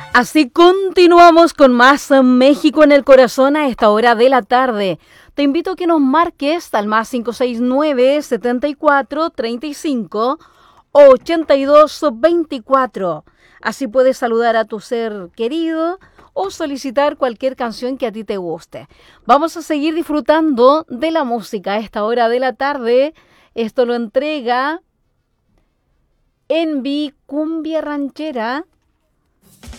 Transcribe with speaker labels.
Speaker 1: Así continuamos con más México en el corazón a esta hora de la tarde. Te invito a que nos marques al más 569 74 35 82 24. Así puedes saludar a tu ser querido o solicitar cualquier canción que a ti te guste. Vamos a seguir disfrutando de la música a esta hora de la tarde. Esto lo entrega Envy Cumbia Ranchera